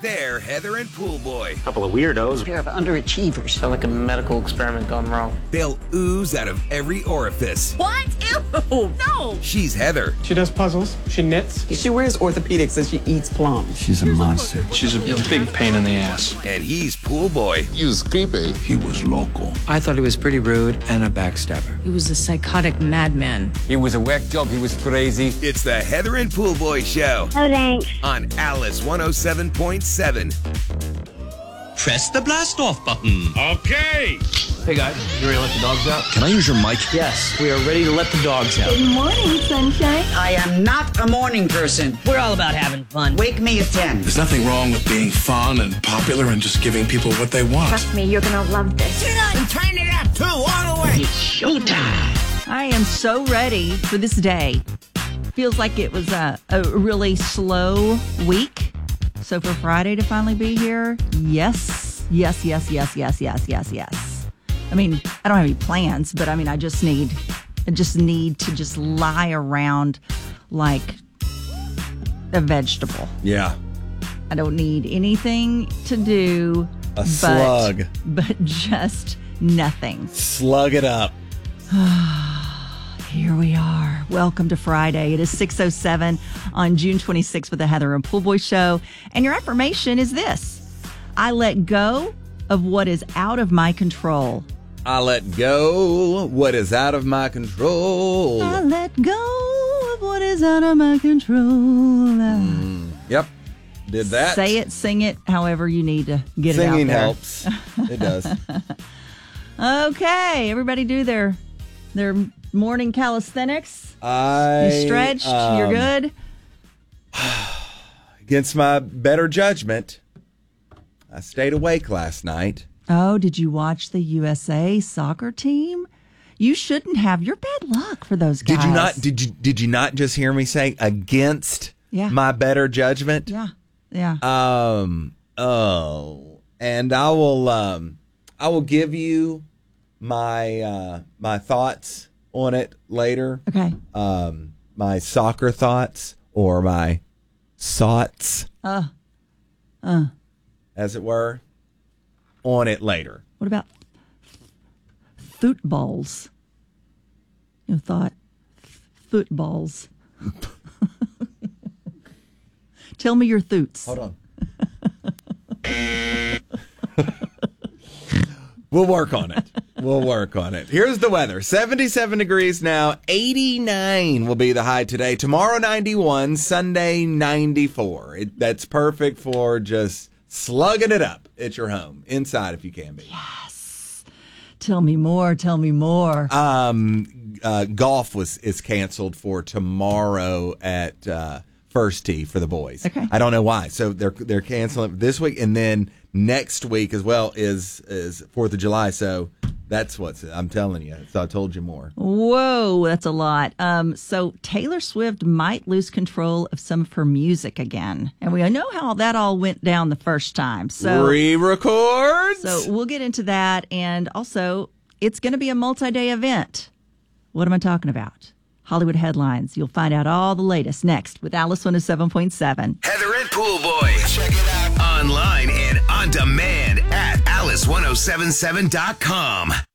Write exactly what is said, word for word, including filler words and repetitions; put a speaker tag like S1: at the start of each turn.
S1: They're Heather and Pool Boy.
S2: Couple of weirdos.
S3: A pair of underachievers.
S2: Sound like a medical experiment gone wrong.
S1: They'll ooze out of every orifice.
S4: What? Ew! No!
S1: She's Heather.
S5: She does puzzles. She knits.
S3: She wears orthopedics and she eats plums.
S6: She's a monster.
S2: She's a big pain in the ass.
S1: And he's Pool Boy.
S7: He was creepy.
S6: He was local.
S8: I thought he was pretty rude and a backstabber.
S4: He was a psychotic madman.
S9: He was a whack job. He was crazy.
S1: It's the Heather and Pool Boy Show.
S10: Oh, thanks.
S1: On Alice one oh seven point seven.
S11: Press the blast off button.
S7: Okay.
S2: Hey guys, you ready to let the dogs out?
S6: Can I use your mic?
S2: Yes, we are ready to let the dogs out.
S10: Good morning, sunshine.
S3: I am not a morning person.
S4: We're all about having fun.
S3: Wake me at ten.
S6: There's nothing wrong with being fun and popular and just giving people what they want.
S10: Trust me, you're gonna love this.
S4: And turn it up, too, all the way.
S3: It's showtime.
S12: I am so ready for this day. Feels like it was a, a really slow week. So for Friday to finally be here, yes, yes, yes, yes, yes, yes, yes, yes. I mean, I don't have any plans, but I mean, I just need, I just need to just lie around like a vegetable.
S13: Yeah.
S12: I don't need anything to do.
S13: A
S12: but,
S13: slug.
S12: But just nothing.
S13: Slug it up.
S12: Here we are. Welcome to Friday. It is six oh seven on June twenty-sixth with the Heather and Pool Boy Show. And your affirmation is this: I let go of what is out of my control.
S13: I let go what is out of my control.
S12: I let go of what is out of my control.
S13: Mm, yep. Did that.
S12: Say it, sing it, however you need to get
S13: Singing
S12: it out there.
S13: helps. It does.
S12: Okay. Everybody do their their morning calisthenics.
S13: I
S12: You stretched.
S13: um,
S12: You're good.
S13: Against my better judgment, I stayed awake last night.
S12: Oh, did you watch the U S A soccer team? You shouldn't have. You're bad luck for those guys.
S13: Did you not? Did you? Did you not just hear me say against
S12: Yeah.
S13: my better judgment?
S12: Yeah, yeah.
S13: Um. Oh, and I will. Um. I will give you my uh, my thoughts on it later.
S12: Okay.
S13: Um. My soccer thoughts or my thoughts,
S12: Uh, uh.
S13: as it were, on it later.
S12: What about footballs? You know, thought footballs. Tell me your thoots.
S13: Hold on. We'll work on it. We'll work on it. Here's the weather. seventy-seven degrees now. eighty-nine will be the high today. Tomorrow, ninety-one. Sunday, ninety-four. It, that's perfect for just slugging it up at your home. Inside if you can be.
S12: Yes. Tell me more. Tell me more.
S13: Um, uh, golf was is canceled for tomorrow at uh, First Tee for the boys.
S12: Okay.
S13: I don't know why. So they're they're canceling this week, and then next week as well is is Fourth of July. So that's what's I'm telling you. So I told you more.
S12: Whoa, that's a lot. Um, so Taylor Swift might lose control of some of her music again, and we know how that all went down the first time. So
S13: re-records.
S12: So we'll get into that, and also it's going to be a multi-day event. What am I talking about? Hollywood headlines. You'll find out all the latest next with Alice one oh seven point seven.
S1: Heather and Pool Boy. Check it out online and on demand at alice ten seventy-seven dot com.